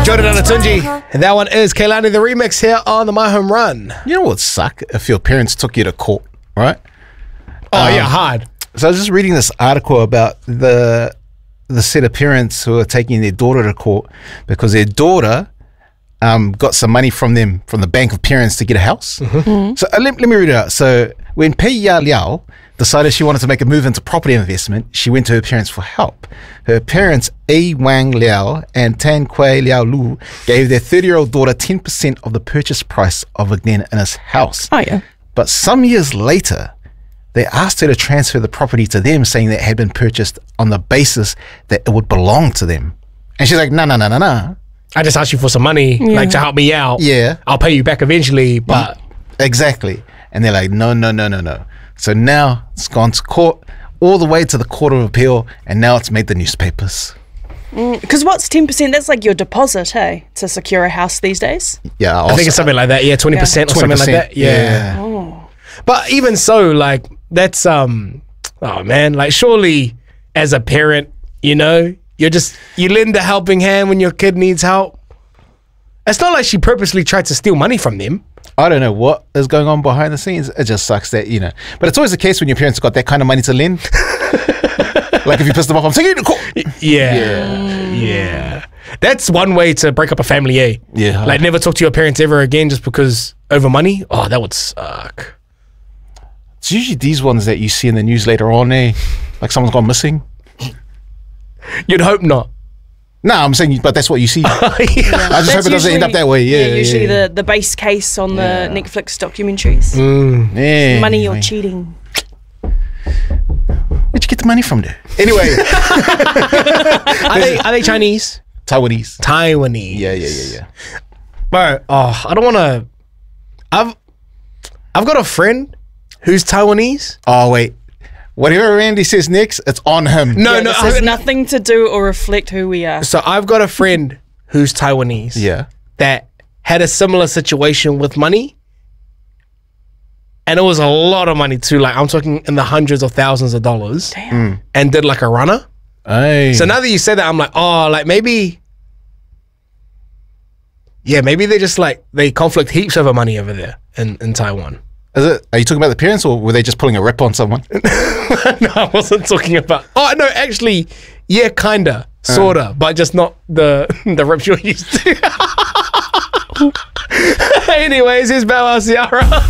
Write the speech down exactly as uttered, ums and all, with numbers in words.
Jordan Anatunji. And that one is Kehlani, the remix here on the My Home Run. You know what would suck if your parents took you to court, right? Oh, Um, yeah, hard. So I was just reading this article about the the set of parents who are taking their daughter to court because their daughter um, got some money from them, from the bank of parents to get a house. Mm-hmm. So uh, let, let me read it out. So when Pei Ya Liao decided she wanted to make a move into property investment, she went to her parents for help. Her parents, A Wang Liao and Tan Kuei Liao Lu, gave their thirty-year-old daughter ten percent of the purchase price of a Glen Innes house. Oh, yeah. But some years later, they asked her to transfer the property to them, saying that it had been purchased on the basis that it would belong to them. And she's like, no, no, no, no, no. I just asked you for some money, Yeah. like to help me out. Yeah. I'll pay you back eventually, but Exactly. And they're like, no, no, no, no, no. So now it's gone to court, all the way to the Court of Appeal, and now it's made the newspapers. Because what's ten percent? That's like your deposit, hey, to secure a house these days. Yeah. I think it's something like that. Yeah, twenty percent or something like that. Yeah. Oh. But even so, like, that's, um, oh man, like, surely as a parent, you know, you're just, you lend a helping hand when your kid needs help. It's not like she purposely tried to steal money from them. I don't know what is going on behind the scenes. It just sucks that, you know. But it's always the case when your parents got that kind of money to lend. Like if you piss them off, I'm taking you to court. Yeah. Yeah. Yeah. That's one way to break up a family, eh? Yeah. Like never talk to your parents ever again just because over money? Oh, that would suck. It's usually these ones that you see in the news later on, eh? Like someone's gone missing. You'd hope not. No, I'm saying, but that's what you see. Yeah. I just That's hope it doesn't end up that way. Yeah, yeah usually yeah. the the base case on Yeah. the Netflix documentaries. Mm. Yeah, Money or anyway. cheating. Where'd you get the money from there? Anyway, Are they, are they Chinese? Taiwanese. Taiwanese. Yeah, yeah, yeah, yeah. Bro, oh, I don't want to. I've I've got a friend who's Taiwanese. Oh wait, whatever Randy says next, it's on him. No, Yeah, no. this has I- nothing to do or reflect who we are. So I've got a friend who's Taiwanese. Yeah. That had a similar situation with money. And it was a lot of money too. Like I'm talking in the hundreds of thousands of dollars. Damn. And did like a runner. Hey. So now that you say that, I'm like, oh, like maybe. Yeah, maybe they just like, they conflict heaps over money over there in, in Taiwan. Is it? Are you talking about the parents, or were they just pulling a rip on someone? No, I wasn't talking about. Oh no, actually, yeah, kinda, sorta, but just not the the rips you're used to. Anyways, here's Bow Wow Ciara.